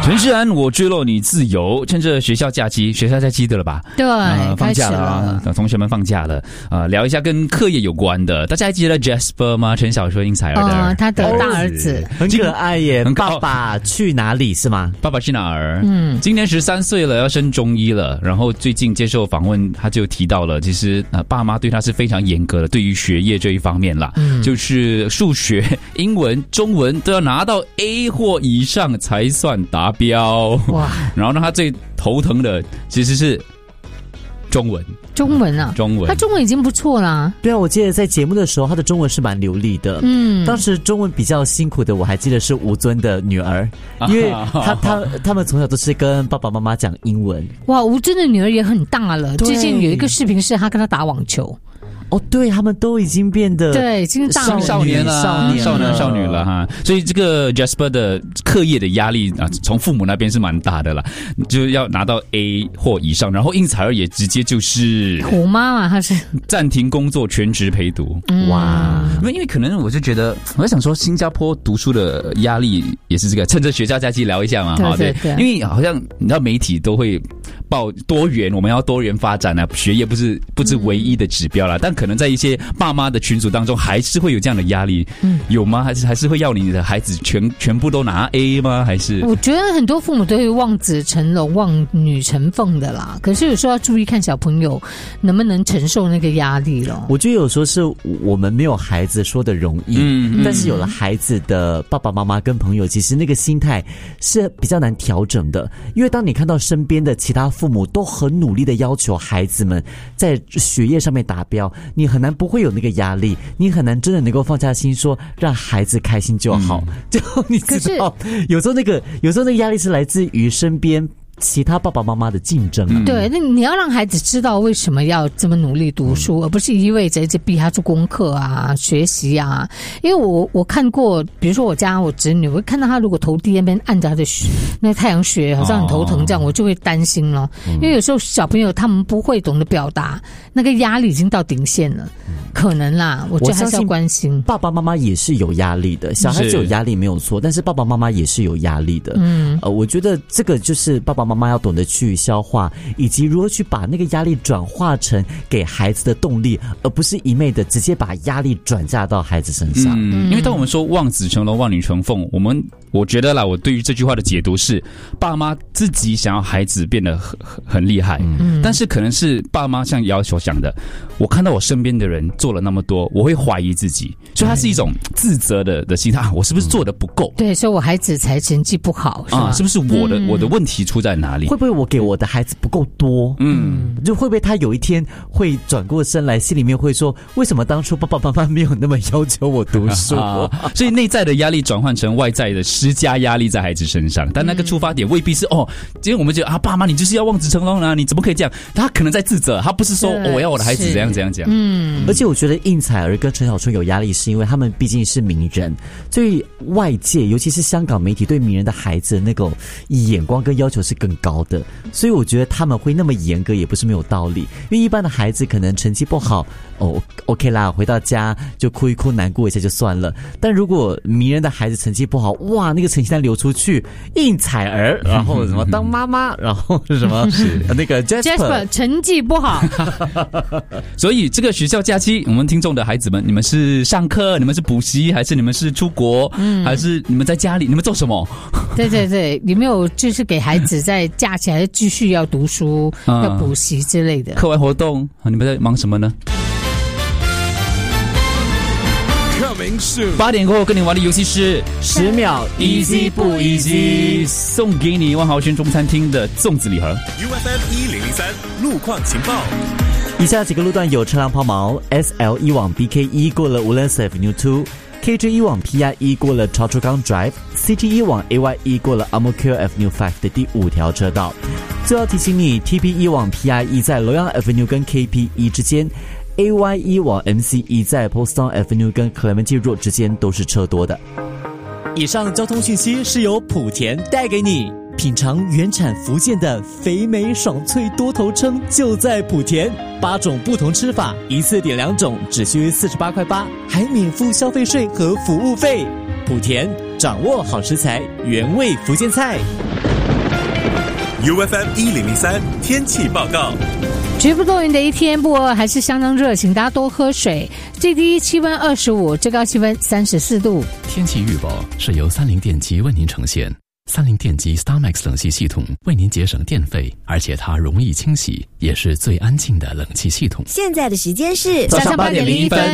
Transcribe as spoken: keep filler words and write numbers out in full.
陈世安，我坠落你自由。趁着学校假期，学校假期对了吧？ 对， 呃、放假了啊，同学们放假了。呃，聊一下跟课业有关的。大家还记得 Jasper 吗？陈小春英才儿的、 呃，他的大儿子很可爱耶。爸爸去哪里是吗？ 爸爸去哪儿？嗯，今年十三岁了，要升中一了。然后最近接受访问，他就提到了，其实呃，爸妈对他是非常严格的，对于学业这一方面啦，嗯、就是数学、英文、中文都要拿到 A 或以上才算达标。哇！然后让他最头疼的其实是中文。 中文啊， 中文， 他中文已经不错啦。 对啊，我记得在节目的时候，他的中文是蛮流利的。嗯，当时中文比较辛苦的，我还记得是吴尊的女儿，因为他他他们从小都是跟爸爸妈妈讲英文。 哇，吴尊的女儿也很大了。最近有一个视频是他跟他打网球。 哦，对，他们都已经变得对，已经大少年了，少年少男少女了哈。所以这个 Jasper 的课业的压力啊，从父母那边是蛮大的啦，就要拿到 A 或以上。然后应采儿也直接就是虎妈嘛，他是暂停工作，全职陪读。 嗯、 哇，因为因为可能我就觉得，我在想说，新加坡读书的压力也是这个，趁着学校假期聊一下嘛，哈， 对对对， 因为好像你知道媒体都会报多元，我们要多元发展啊，学业不是不是唯一的指标啦，嗯、但可能在一些爸妈的群组当中，还是会有这样的压力，嗯，有吗？还是还是会要你的孩子全全部都拿 A 吗？还是我觉得很多父母都会望子成龙、望女成凤的啦。可是有时候要注意看小朋友能不能承受那个压力咯。 我觉得有时候是我们没有孩子说的容易，嗯，但是有了孩子的爸爸妈妈跟朋友，其实那个心态是比较难调整的。因为当你看到身边的其他父母都很努力的要求孩子们在学业上面达标，你很难不会有那个压力，你很难真的能够放下心说让孩子开心就好。嗯、就你知道，有时候那个有时候那个压力是来自于身边其他爸爸妈妈的竞争啊。 对，那你要让孩子知道为什么要这么努力读书，嗯、而不是一味着一直逼他做功课啊、学习啊。因为我我看过，比如说我家我侄女，我看到他如果头低那边按着他的血那个太阳穴，好像很头疼这样，哦、我就会担心咯。嗯、因为有时候小朋友他们不会懂得表达，那个压力已经到顶线了。嗯可能啦，我觉得还是要关心。 爸爸妈妈也是有压力的，小孩子有压力没有错，但是爸爸妈妈也是有压力的。嗯，呃，我觉得这个就是爸爸妈妈要懂得去消化，以及如何去把那个压力转化成给孩子的动力，而不是一昧的直接把压力转嫁到孩子身上。 嗯，因为当我们说望子成龙、望女成凤，我们我觉得啦，我对于这句话的解读是，爸妈自己想要孩子变得很很厉害，嗯，但是可能是爸妈像瑶所想的，我看到我身边的人做了那么多，我会怀疑自己，所以它是一种自责的的心态，我是不是做的不够？ 对，所以我孩子才成绩不好，是吧？ 啊，是不是我的、嗯、我的问题出在哪里？ 会不会我给我的孩子不够多？嗯，就会不会他有一天会转过身来，心里面会说，为什么当初爸爸妈妈没有那么要求我读书？啊、 所以内在的压力转换成外在的施加压力在孩子身上，但那个出发点未必是哦，今天我们觉得啊，爸妈你就是要望子成龙啊，你怎么可以这样？他可能在自责，他不是说、哦、我要我的孩子怎样怎样讲。 嗯，而且我觉得应采儿跟陈小春有压力，是因为他们毕竟是名人，对外界尤其是香港媒体对名人的孩子的那种眼光跟要求是更高的，所以我觉得他们会那么严格也不是没有道理。因为一般的孩子可能成绩不好，哦 OK 啦，回到家就哭一哭难过一下就算了，但如果名人的孩子成绩不好，哇，那个成绩单流出去，应采儿然后什么当妈妈然后是什么那个 Jasper, Jasper 成绩不好所以这个学校假期，我们听众的孩子们，你们是上课，你们是补习，还是你们是出国、嗯、还是你们在家里，你们做什么？ 对对对，有没有就是给孩子在假期还是继续要读书、嗯、要补习之类的课外活动，你们在忙什么呢？八点过后跟你玩的游戏是十秒 easy 不 easy， 送给你万豪轩中餐厅的粽子礼盒。 U F M 一零零三路况情报。 以下几个路段有车辆抛锚 ：S L 一往 B K 一过了 Woodlands Avenue 二 ，K G 一往 P I 一过了 Choa Chu Kang Drive，C T 一往 A Y 一过了 Ang Mo Kio Avenue 五的第五条车道。最后提醒你 ，T P 一往 P I 一在 Loyang Avenue 跟 K P 一之间。A Y 一往 M C 一在 Postdown Avenue 跟 Clementi Road 之间都是车多的。以上交通讯息是由莆田带给你。品尝原产福建的肥美爽脆多头称就在莆田，八种不同吃法，一次点两种，只需四十八块八，还免付消费税和服务费。莆田掌握好食材，原味福建菜。 U F M 一零零三天气报告。 绝不多云的一天，不过还是相当热，请大家多喝水。最低气温二十五，最高气温三十四度。 天气预报是由三菱电机为您呈现。三菱电机 StarMax 冷气系统为您节省电费，而且它容易清洗，也是最安静的冷气系统。 现在的时间是早上八点零一分。